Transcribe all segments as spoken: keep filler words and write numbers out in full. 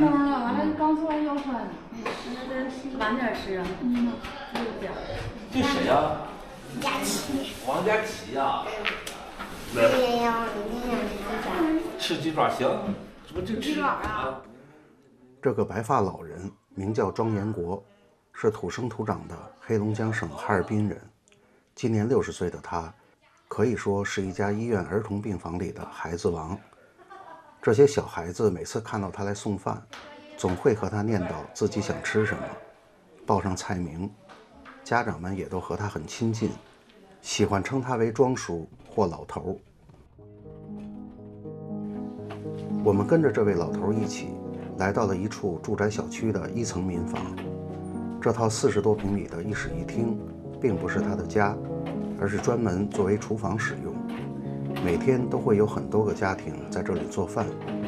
当然了，完了刚做完腰酸呢。 那得晚点吃啊。 嗯。 六点。 这谁呀？ 佳琪。 王佳琪呀。 今天要明天要吃鸡爪行？这不就鸡爪啊？ 这个白发老人名叫庄延国，是土生土长的黑龙江省哈尔滨人。今年六十岁的他，可以说是一家医院儿童病房里的孩子王。这些小孩子每次看到他来送饭，总会和他念叨自己想吃什么，报上菜名。家长们也都和他很亲近，喜欢称他为庄叔或老头。我们跟着这位老头一起来到了一处住宅小区的一层民房。这套四十多平米的一室一厅并不是他的家，而是专门作为厨房使用，每天都会有很多个家庭在这里做饭。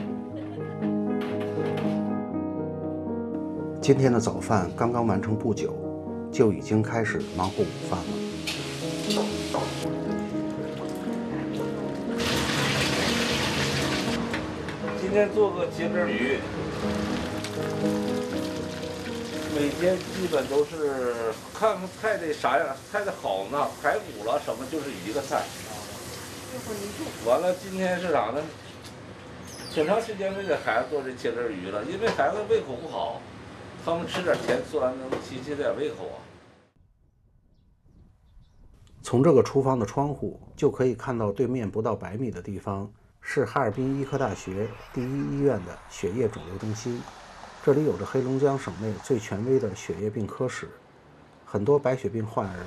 今天的早饭刚刚完成不久，就已经开始忙活午饭了。 今天做个茄汁鱼，每天基本都是看看菜的啥样，菜的好呢，排骨了什么就是一个菜。完了，今天是啥呢？挺长时间没给孩子做这茄汁鱼了，因为孩子胃口不好，他们吃点甜酸能提起点胃口啊。 从这个厨房的窗户就可以看到对面不到百米的地方是哈尔滨医科大学第一医院的血液肿瘤中心，这里有着黑龙江省内最权威的血液病科室，很多白血病患儿